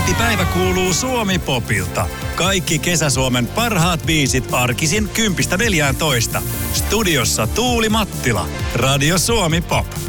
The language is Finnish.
Isänpäivä kuuluu Suomi-popilta. Kaikki Kesä-Suomen parhaat biisit arkisin 10-14. Studiossa Tuuli Mattila. Radio Suomi Pop.